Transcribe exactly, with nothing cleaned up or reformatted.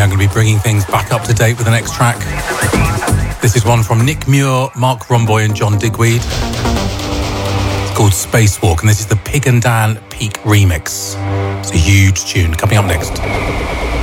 I'm going to be bringing things back up to date with the next track. This is one from Nick Muir, Mark Romboy and John Digweed. It's called Spacewalk, and this is the Pig and Dan Peak remix. It's a huge tune. Coming up next.